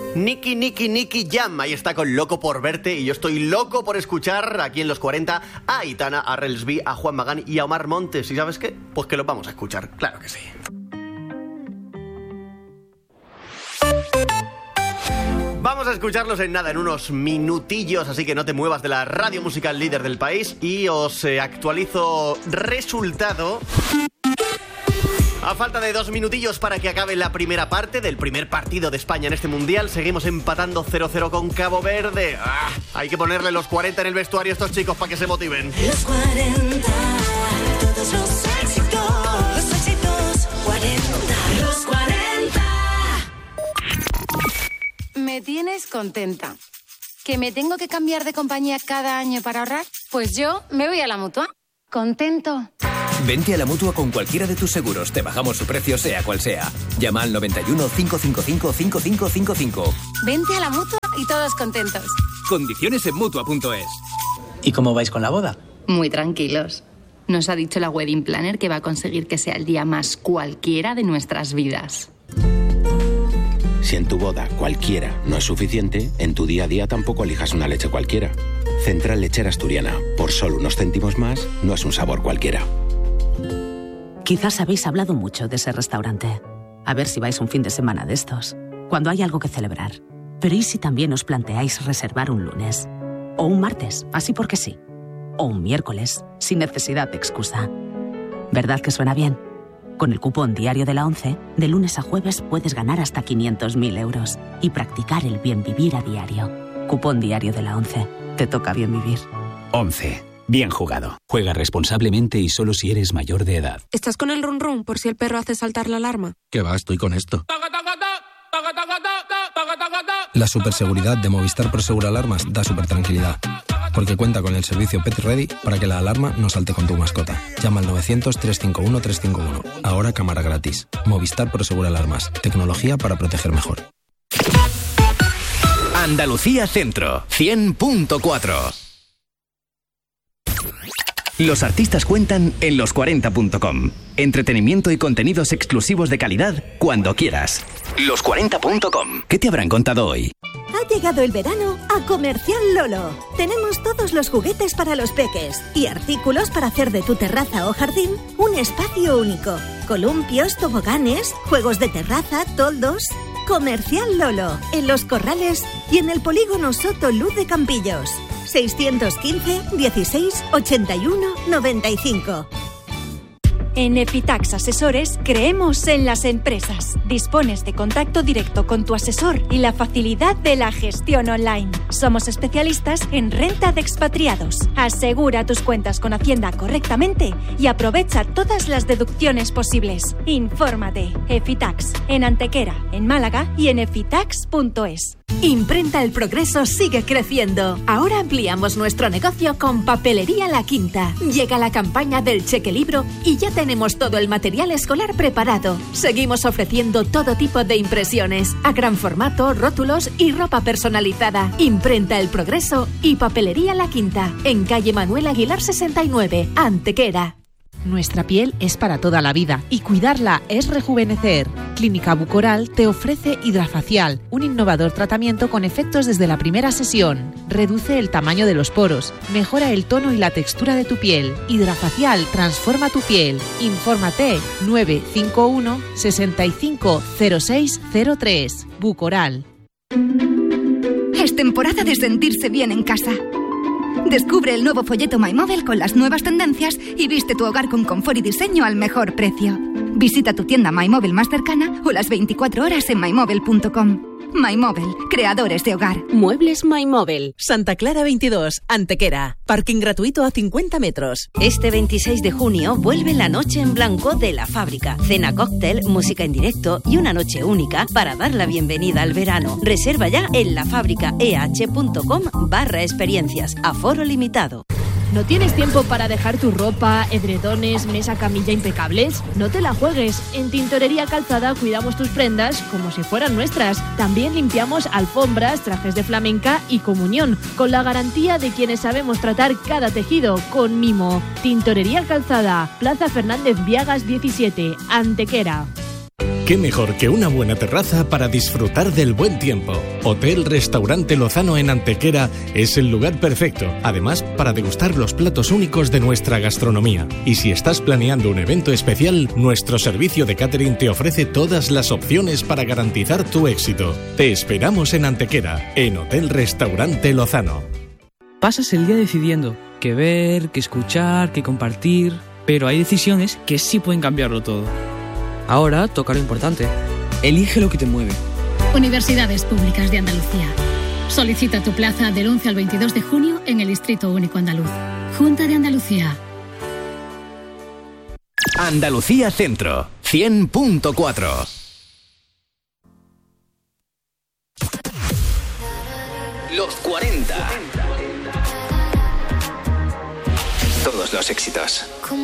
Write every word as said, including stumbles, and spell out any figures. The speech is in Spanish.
Nicky, Nicky, Nicky Jam, ahí está con Loco por Verte, y yo estoy loco por escuchar aquí en Los cuarenta a Aitana, a Relsby, a Juan Magán y a Omar Montes. ¿Y sabes qué? Pues que los vamos a escuchar, claro que sí. Vamos a escucharlos en nada, en unos minutillos, así que no te muevas de la radio musical líder del país y os eh, actualizo resultado. A falta de dos minutillos para que acabe la primera parte del primer partido de España en este Mundial, seguimos empatando cero cero con Cabo Verde. ¡Ah! Hay que ponerle los cuarenta en el vestuario a estos chicos para que se motiven. Los cuarenta, todos los éxitos, los éxitos, cuarenta, los cuarenta. Me tienes contenta. ¿Que me tengo que cambiar de compañía cada año para ahorrar? Pues yo me voy a la Mutua. Contento. Vente a la Mutua con cualquiera de tus seguros. Te bajamos su precio sea cual sea. Llama al noventa y uno, cinco cinco cinco, cinco cinco cinco cinco. Vente a la Mutua y todos contentos. Condiciones en Mutua punto es. ¿Y cómo vais con la boda? Muy tranquilos. Nos ha dicho la wedding planner que va a conseguir que sea el día más cualquiera de nuestras vidas. Si en tu boda cualquiera no es suficiente, en tu día a día tampoco elijas una leche cualquiera. Central Lechera Asturiana. Por solo unos céntimos más, no es un sabor cualquiera. Quizás habéis hablado mucho de ese restaurante. A ver si vais un fin de semana de estos, cuando hay algo que celebrar. Pero ¿y si también os planteáis reservar un lunes? O un martes, así porque sí. O un miércoles, sin necesidad de excusa. ¿Verdad que suena bien? Con el cupón diario de la ONCE, de lunes a jueves puedes ganar hasta quinientos mil euros y practicar el bien vivir a diario. Cupón diario de la ONCE. Te toca bien vivir. ONCE. Bien jugado. Juega responsablemente y solo si eres mayor de edad. ¿Estás con el run run por si el perro hace saltar la alarma? ¿Qué va? Estoy con esto. La superseguridad de Movistar Prosegur Alarmas da super tranquilidad. Porque cuenta con el servicio Pet Ready para que la alarma no salte con tu mascota. Llama al novecientos, trescientos cincuenta y uno, trescientos cincuenta y uno. Ahora cámara gratis. Movistar Prosegur Alarmas. Tecnología para proteger mejor. Andalucía Centro, cien punto cuatro. Los artistas cuentan en los cuarenta punto com. Entretenimiento y contenidos exclusivos de calidad cuando quieras. los cuarenta punto com. ¿Qué te habrán contado hoy? Ha llegado el verano a Comercial Lolo. Tenemos todos los juguetes para los peques y artículos para hacer de tu terraza o jardín un espacio único. Columpios, toboganes, juegos de terraza, toldos. Comercial Lolo, en Los Corrales y en el polígono Soto Luz de Campillos. seiscientos quince, dieciséis, ochenta y uno, noventa y cinco. En Epitax Asesores creemos en las empresas. Dispones de contacto directo con tu asesor y la facilidad de la gestión online. Somos especialistas en renta de expatriados. Asegura tus cuentas con Hacienda correctamente y aprovecha todas las deducciones posibles. Infórmate. Epitax, en Antequera, en Málaga y en epitax punto es. Imprenta El Progreso sigue creciendo. Ahora ampliamos nuestro negocio con Papelería La Quinta. Llega la campaña del cheque libro y ya tenemos todo el material escolar preparado. Seguimos ofreciendo todo tipo de impresiones, a gran formato, rótulos y ropa personalizada. Imprenta El Progreso y Papelería La Quinta, en calle Manuel Aguilar sesenta y nueve, Antequera. Nuestra piel es para toda la vida y cuidarla es rejuvenecer. Clínica Bucoral te ofrece Hidrafacial, un innovador tratamiento con efectos desde la primera sesión. Reduce el tamaño de los poros, mejora el tono y la textura de tu piel. Hidrafacial transforma tu piel. Infórmate nueve cinco uno, seis cinco cero seis cero tres. Bucoral. Es temporada de sentirse bien en casa. Descubre el nuevo folleto MyMóvil con las nuevas tendencias y viste tu hogar con confort y diseño al mejor precio. Visita tu tienda MyMóvil más cercana o las veinticuatro horas en my móvil punto com. MyMóvil, creadores de hogar. Muebles MyMóvil. Santa Clara veintidós, Antequera. Parking gratuito a cincuenta metros. Este veintiséis de junio vuelve la Noche en Blanco de La Fábrica. Cena cóctel, música en directo y una noche única para dar la bienvenida al verano. Reserva ya en lafábricaeh.com barra experiencias. Aforo limitado. ¿No tienes tiempo para dejar tu ropa, edredones, mesa, camilla impecables? No te la juegues. En Tintorería Calzada cuidamos tus prendas como si fueran nuestras. También limpiamos alfombras, trajes de flamenca y comunión, con la garantía de quienes sabemos tratar cada tejido con mimo. Tintorería Calzada, Plaza Fernández Viagas diecisiete, Antequera. qué mejor que una buena terraza para disfrutar del buen tiempo. Hotel Restaurante Lozano en Antequera es el lugar perfecto, además para degustar los platos únicos de nuestra gastronomía. Y si estás planeando un evento especial, nuestro servicio de catering te ofrece todas las opciones para garantizar tu éxito. Te esperamos en Antequera, en Hotel Restaurante Lozano. Pasas el día decidiendo qué ver, qué escuchar, qué compartir, pero hay decisiones que sí pueden cambiarlo todo. Ahora toca lo importante. Elige lo que te mueve. Universidades Públicas de Andalucía. Solicita tu plaza del once al veintidós de junio en el Distrito Único Andaluz. Junta de Andalucía. Andalucía Centro, cien punto cuatro. Los cuarenta. Todos los éxitos.